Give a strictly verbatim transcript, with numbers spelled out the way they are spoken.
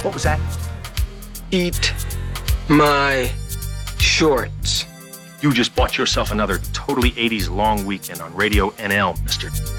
What was that? Eat my shorts. You just bought yourself another totally eighties long weekend on Radio N L, mister.